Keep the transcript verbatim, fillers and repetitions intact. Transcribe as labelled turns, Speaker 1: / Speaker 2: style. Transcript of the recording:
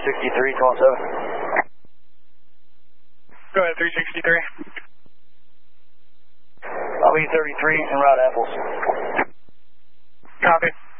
Speaker 1: sixty-three, twenty-seven.
Speaker 2: Go ahead, three sixty-three.
Speaker 1: I'll be thirty-three and route apples.
Speaker 2: Copy.